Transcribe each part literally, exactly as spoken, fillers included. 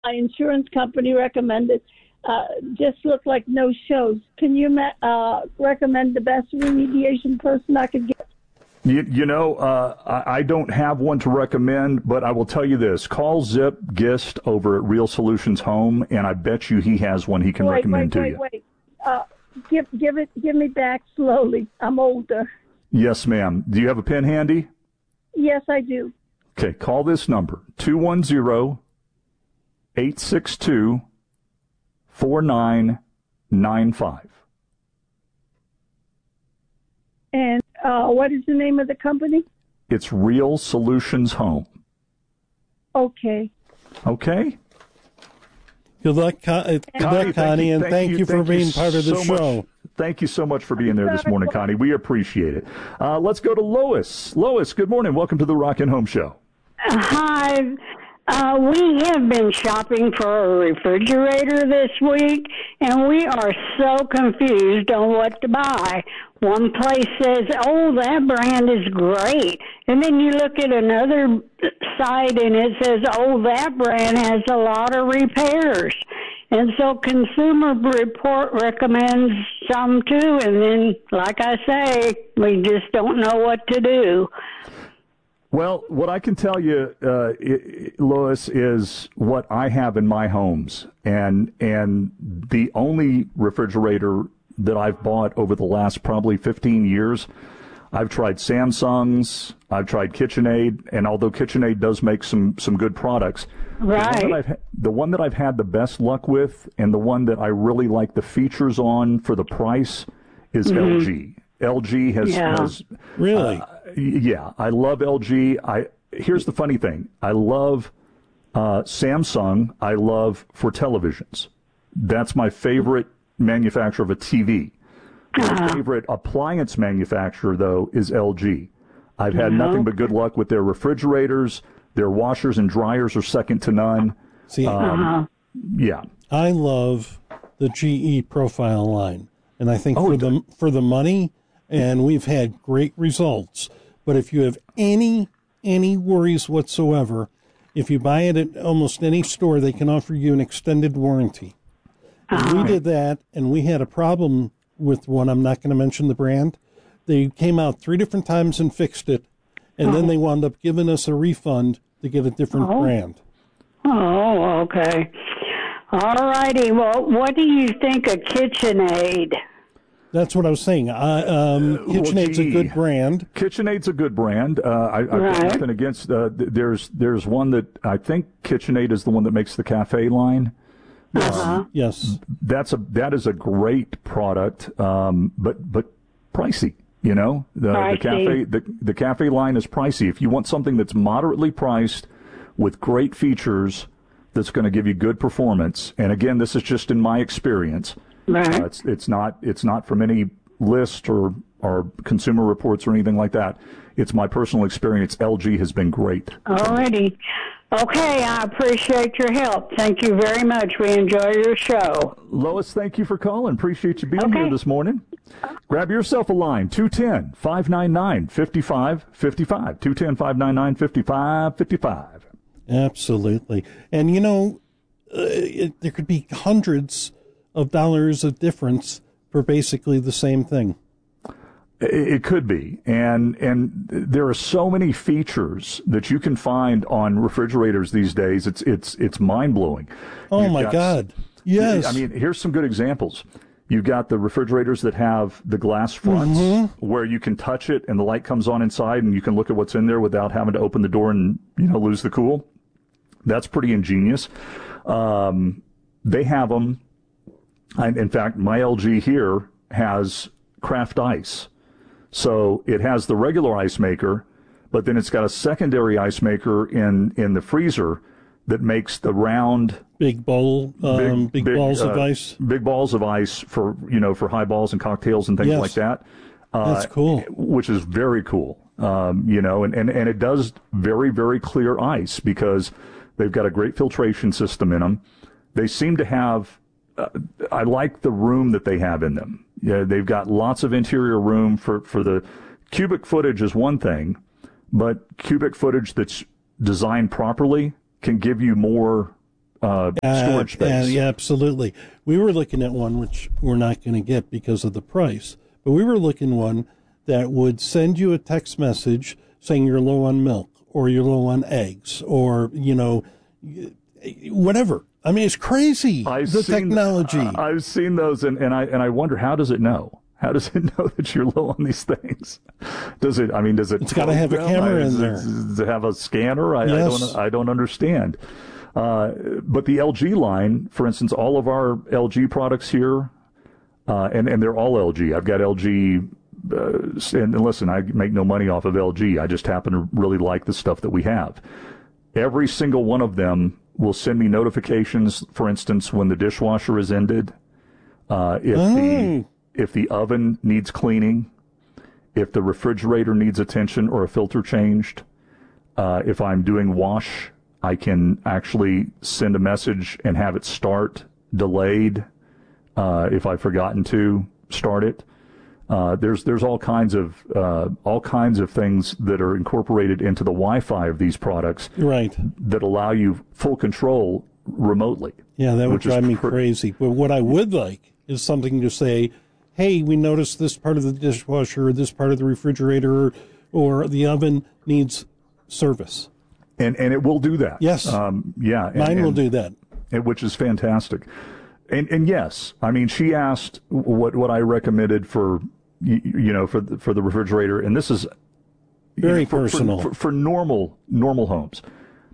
my insurance company recommended. Uh, just look like no shows. Can you uh, recommend the best remediation person I could get? You, you know, uh, I, I don't have one to recommend, but I will tell you this. Call Zip Gist over at Real Solutions Home, and I bet you he has one he can wait, recommend wait, to wait, you. Wait, wait, uh, give, give it, give me back slowly. I'm older. Yes, ma'am. Do you have a pen handy? Yes, I do. Okay, call this number, two one zero, eight six two, four nine nine five. And uh, what is the name of the company? It's Real Solutions Home. Okay. Okay. Good luck, Con- good Connie, luck, Connie, and thank thank you, you for thank you being part of the so show. much. Thank you so much for being there this morning, Connie. We appreciate it. Uh, let's go to Lois. Lois, good morning. Welcome to the Rockin' Home Show. Hi. Uh, we have been shopping for a refrigerator this week, and we are so confused on what to buy. One place says, oh, that brand is great. And then you look at another site, and it says, oh, that brand has a lot of repairs. And so Consumer Report recommends some, too. And then, like I say, we just don't know what to do. Well, what I can tell you, uh, Lois, is what I have in my homes. And and the only refrigerator that I've bought over the last probably fifteen years, I've tried Samsung's, I've tried KitchenAid, and although KitchenAid does make some, some good products, right. the, one that I've, the one that I've had the best luck with and the one that I really like the features on for the price is mm-hmm. L G. L G has, yeah. has really, uh, yeah, I love L G. I here's the funny thing: I love uh, Samsung. I love for televisions. That's my favorite manufacturer of a T V. My uh-huh. favorite appliance manufacturer, though, is L G. I've had mm-hmm. nothing but good luck with their refrigerators. Their washers and dryers are second to none. See, um, uh-huh. yeah, I love the G E Profile line, and I think oh, for the for the money. And we've had great results. But if you have any any worries whatsoever, if you buy it at almost any store, they can offer you an extended warranty. Uh-huh. We did that, and we had a problem with one. I'm not going to mention the brand. They came out three different times and fixed it, and oh. then they wound up giving us a refund to get a different oh. brand. Oh, okay. All righty. Well, what do you think of KitchenAid? That's what I was saying. I, um, KitchenAid's well, a good brand. KitchenAid's a good brand. Uh, I, I've right. got nothing against. Uh, th- there's there's one that I think KitchenAid is the one that makes the cafe line. Uh-huh. Um, yes, that's a that is a great product, um, but but pricey. You know, the, the cafe the the cafe line is pricey. If you want something that's moderately priced with great features, that's going to give you good performance. And again, this is just in my experience. Right. Uh, it's it's not it's not from any list or or Consumer Reports or anything like that. It's my personal experience. L G has been great. Alrighty. Okay, I appreciate your help. Thank you very much. We enjoy your show. Lois, thank you for calling. Appreciate you being okay. here this morning. Grab yourself a line, two one zero, five nine nine, five five five five, two one zero, five nine nine, five five five five. Absolutely. And, you know, uh, it, there could be hundreds of dollars of difference for basically the same thing. It could be. And and there are so many features that you can find on refrigerators these days. It's it's it's mind-blowing. Oh, You've my got, God. Yes. I mean, here's some good examples. You've got the refrigerators that have the glass fronts mm-hmm. where you can touch it and the light comes on inside and you can look at what's in there without having to open the door and, you know, lose the cool. That's pretty ingenious. Um, they have them. And in fact, my L G here has craft ice. So it has the regular ice maker, but then it's got a secondary ice maker in, in the freezer that makes the round big bowl, um, big, big, big balls uh, of ice, big balls of ice for, you know, for highballs and cocktails and things yes. like that. Uh, That's cool. Which is very cool. Um, you know, and, and, and it does very, very clear ice because they've got a great filtration system in them. They seem to have, uh, I like the room that they have in them. Yeah, they've got lots of interior room for, for the cubic footage is one thing, but cubic footage that's designed properly can give you more uh, storage uh, space. Uh, yeah, absolutely. We were looking at one, which we're not going to get because of the price, but we were looking one that would send you a text message saying you're low on milk or you're low on eggs or, you know, whatever. I mean, it's crazy, I've the seen, technology. Uh, I've seen those, and, and I and I wonder, how does it know? How does it know that you're low on these things? Does it? I mean, does it? It's got to have a camera I, in there. Does it have a scanner? I, Yes. I don't. I don't understand. Uh, but the L G line, for instance, all of our L G products here, uh, and and they're all L G. I've got L G. Uh, and, and listen, I make no money off of L G. I just happen to really like the stuff that we have. Every single one of them will send me notifications, for instance, when the dishwasher is ended, uh, if Oh. the if the oven needs cleaning, if the refrigerator needs attention or a filter changed, uh, if I'm doing wash, I can actually send a message and have it start delayed uh, if I've forgotten to start it. Uh, there's there's all kinds of uh, all kinds of things that are incorporated into the Wi-Fi of these products, Right. that allow you full control remotely. Yeah, that would which is drive me pr- crazy. But what I would like is something to say, hey, we noticed this part of the dishwasher or this part of the refrigerator or, or the oven needs service. And and it will do that. Yes. Um, yeah. And, Mine will and- do that. and- which is fantastic. And and yes, I mean, she asked what what I recommended for you, you know for the, for the refrigerator, and this is you Very know, for, personal. for, for, for normal normal homes.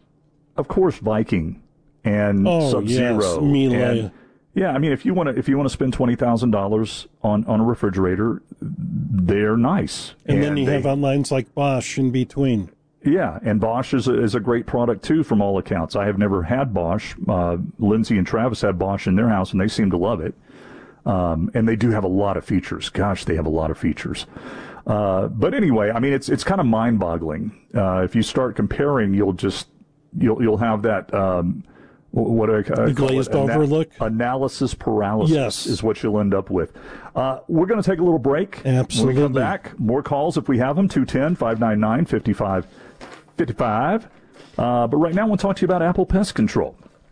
Of course, Viking and Oh, Sub-Zero. yes, Miele. And, yeah, I mean, if you want to if you want to spend twenty thousand dollars on on a refrigerator, they're nice. And, then you they- have outlines like Bosch in between. Yeah, and Bosch is a, is a great product, too, from all accounts. I have never had Bosch. Uh, Lindsay and Travis had Bosch in their house, and they seem to love it. Um, and they do have a lot of features. Gosh, they have a lot of features. Uh, but anyway, I mean, it's it's kind of mind-boggling. Uh, if you start comparing, you'll just you'll you'll have that um, what do I, I call glazed it? Ana- over look? Analysis paralysis Yes. is what you'll end up with. Uh, we're going to take a little break. Absolutely. When we come back, more calls if we have them, two one zero, five nine nine, five five fifty-five. Uh, but right now, I want to talk to you about Apple Pest Control.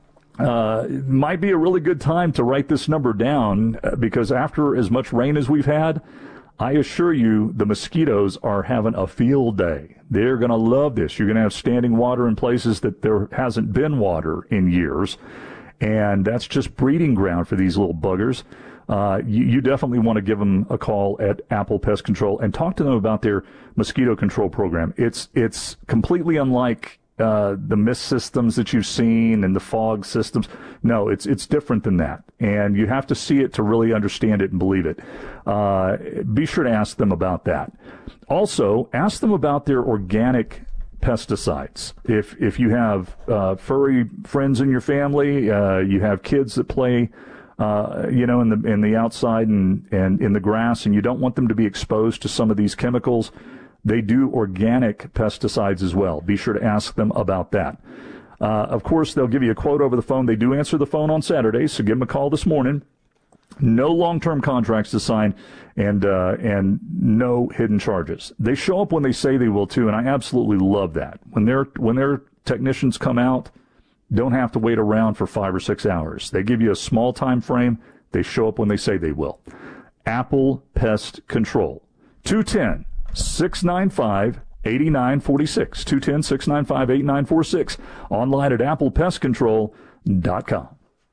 Uh, it might be a really good time to write this number down uh, because after as much rain as we've had, I assure you the mosquitoes are having a field day. They're going to love this. You're going to have standing water in places that there hasn't been water in years, and that's just breeding ground for these little buggers. Uh, you, you definitely want to give them a call at Apple Pest Control and talk to them about their mosquito control program. It's it's completely unlike uh, the mist systems that you've seen and the fog systems. No, it's it's different than that, and you have to see it to really understand it and believe it. Uh, be sure to ask them about that. Also, ask them about their organic pesticides. If if you have uh, furry friends in your family, uh, you have kids that play. Uh, you know, in the in the outside and, and in the grass, and you don't want them to be exposed to some of these chemicals, they do organic pesticides as well. Be sure to ask them about that. Uh, of course, they'll give you a quote over the phone. They do answer the phone on Saturdays, so give them a call this morning. No long-term contracts to sign, and uh, and no hidden charges. They show up when they say they will too, and I absolutely love that. When their when their technicians come out, don't have to wait around for five or six hours. They give you a small time frame. They show up when they say they will. Apple Pest Control. two one zero, six nine five, eight nine four six. two one zero, six nine five, eight nine four six. Online at apple pest control dot com.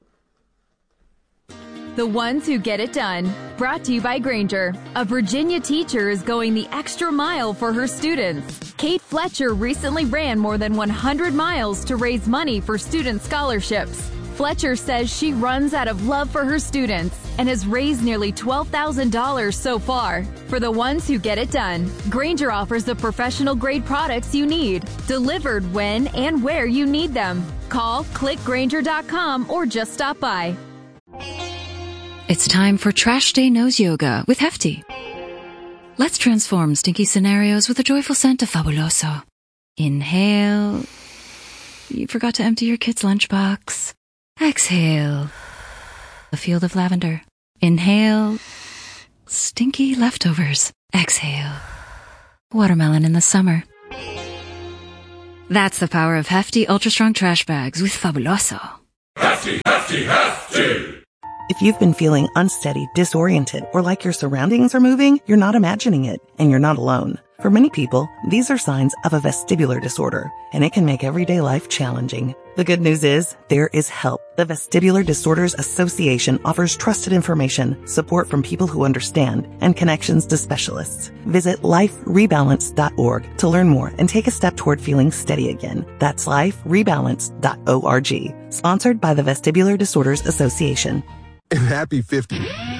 The ones who get it done. Brought to you by Granger. A Virginia teacher is going the extra mile for her students. Kate Fletcher recently ran more than one hundred miles to raise money for student scholarships. Fletcher says she runs out of love for her students and has raised nearly twelve thousand dollars so far. For the ones who get it done, Granger offers the professional grade products you need, delivered when and where you need them. Call, click Granger dot com, or just stop by. It's time for Trash Day Nose Yoga with Hefty. Let's transform stinky scenarios with a joyful scent of Fabuloso. Inhale. You forgot to empty your kid's lunchbox. Exhale. A field of lavender. Inhale. Stinky leftovers. Exhale. Watermelon in the summer. That's the power of Hefty Ultra Strong Trash Bags with Fabuloso. Hefty, hefty, hefty! If you've been feeling unsteady, disoriented, or like your surroundings are moving, you're not imagining it, and you're not alone. For many people, these are signs of a vestibular disorder, and it can make everyday life challenging. The good news is, there is help. The Vestibular Disorders Association offers trusted information, support from people who understand, and connections to specialists. Visit life rebalance dot org to learn more and take a step toward feeling steady again. That's life rebalance dot org. Sponsored by the Vestibular Disorders Association. And happy fifty.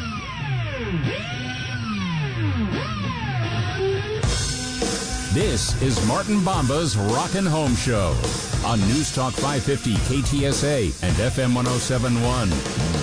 This is Martin Bomba's Rockin' Home Show on News Talk five fifty K T S A and F M one oh seven point one.